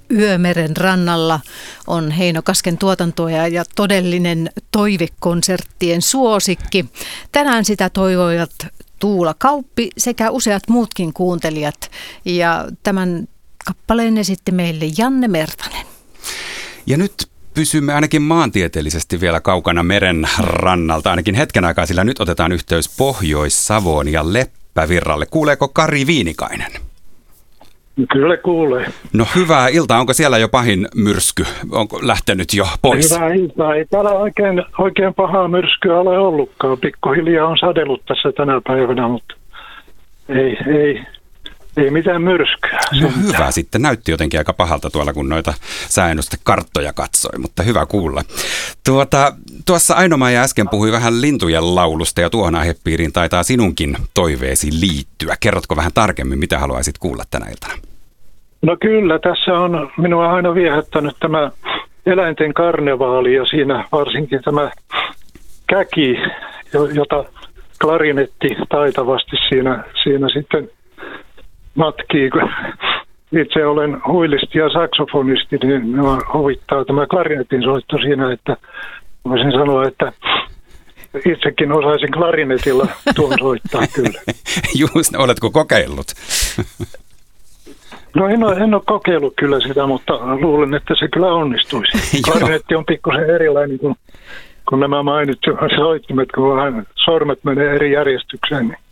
Yömeren rannalla on Heino Kasken tuotantoja ja todellinen toivekonserttien suosikki. Tänään sitä toivoivat Tuula Kauppi sekä useat muutkin kuuntelijat, ja tämän kappaleen esitti meille Janne Mertanen. Ja nyt pysymme ainakin maantieteellisesti vielä kaukana meren rannalta, ainakin hetken aikaa, sillä nyt otetaan yhteys Pohjois-Savoon ja Leppävirralle. Kuuleeko Kari Viinikainen? Kyllä kuulee. No hyvää iltaa. Onko siellä jo pahin myrsky? Onko lähtenyt jo pois? Hyvää iltaa. Ei täällä oikein pahaa myrskyä ole ollutkaan. Pikkuhiljaa on sadellut tässä tänä päivänä, mutta ei mitään myrskyä. No hyvä sitten. Näytti jotenkin aika pahalta tuolla, kun noita sääennustekarttoja katsoi, mutta hyvä kuulla. Tuossa Aino-Maija äsken puhui vähän lintujen laulusta, ja tuohon aihepiiriin taitaa sinunkin toiveesi liittyä. Kerrotko vähän tarkemmin, mitä haluaisit kuulla tänä iltana? No kyllä, tässä on minua aina viehättänyt tämä eläinten karnevaali, ja siinä varsinkin tämä käki, jota klarinetti taitavasti siinä sitten matkii. Itse olen huilisti ja saksofonisti, niin minua huvittaa tämä klarinetin soitto siinä, että voisin sanoa, että itsekin osaisin klarinetilla tuon soittaa kyllä. Just, oletko kokeillut? No en ole kokeillut kyllä sitä, mutta luulen, että se kyllä onnistuisi. Klarinetti on pikkusen erilainen kuin nämä mainitut soittimet, kun vähän sormet menee eri järjestykseen, niin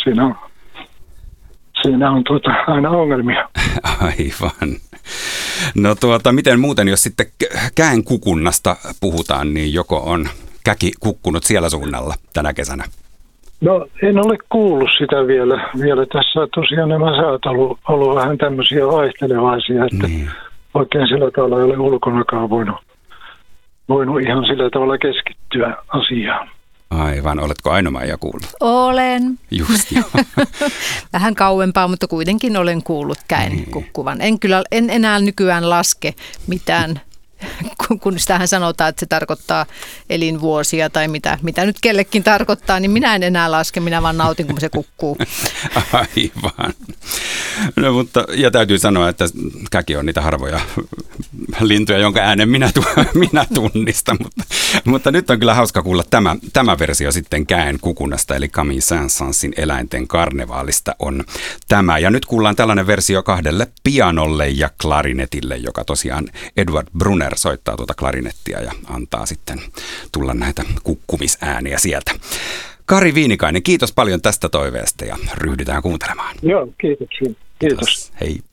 siinä on aina ongelmia. Aivan. No miten muuten, jos sitten käenkukunnasta puhutaan, niin joko on käki kukkunut siellä suunnalla tänä kesänä? No en ole kuullut sitä vielä. Tässä tosiaan nämä säät on ollut vähän tämmöisiä vaihtelevaisia, että oikein sillä tavalla ei ole ulkonakaan voinut ihan sillä tavalla keskittyä asiaan. Aivan. Oletko Aino-Maija kuullut? Olen. Just joo. Vähän kauempaa, mutta kuitenkin olen kuullut käen kukkuvan. En enää nykyään laske mitään, kun sitähän sanotaan, että se tarkoittaa elinvuosia tai mitä nyt kellekin tarkoittaa, niin minä en enää laske, minä vaan nautin, kun se kukkuu. Aivan. No, ja täytyy sanoa, että käki on niitä harvoja lintuja, jonka äänen minä tunnistan, mutta nyt on kyllä hauska kuulla tämä versio sitten käen kukunnasta, eli Camille Saint-Saënsin eläinten karnevaalista on tämä. Ja nyt kuullaan tällainen versio 2 pianolle ja klarinetille, joka tosiaan Edward Brunner soittaa tuota klarinettia ja antaa sitten tulla näitä kukkumisääniä sieltä. Kari Viinikainen, kiitos paljon tästä toiveesta ja ryhdytään kuuntelemaan. Joo, kiitoksia. Kiitos. Hei.